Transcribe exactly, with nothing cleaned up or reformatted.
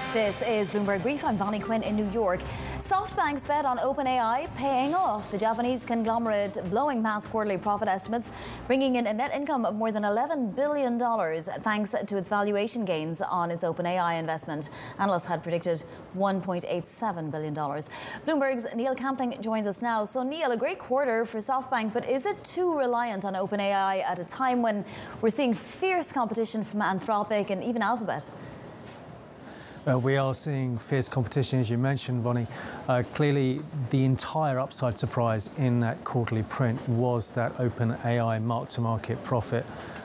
This is Bloomberg Brief. I'm Bonnie Quinn in New York. SoftBank's bet on OpenAI paying off. The Japanese conglomerate blowing past quarterly profit estimates, bringing in a net income of more than eleven billion dollars thanks to its valuation gains on its OpenAI investment. Analysts had predicted one point eight seven billion dollars. Bloomberg's Neil Camping joins us now. So Neil, a great quarter for SoftBank, but is it too reliant on OpenAI at a time when we're seeing fierce competition from Anthropic and even Alphabet? Uh, we are seeing fierce competition, as you mentioned, Bonnie. Uh, clearly, the entire upside surprise in that quarterly print was that OpenAI mark-to-market profit.